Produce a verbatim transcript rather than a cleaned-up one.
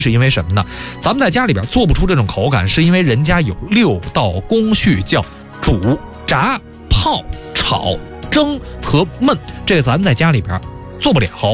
是因为什么呢？咱们在家里边做不出这种口感，是因为人家有六道工序，叫煮、炸、泡、炒、蒸和焖，这个咱们在家里边做不了。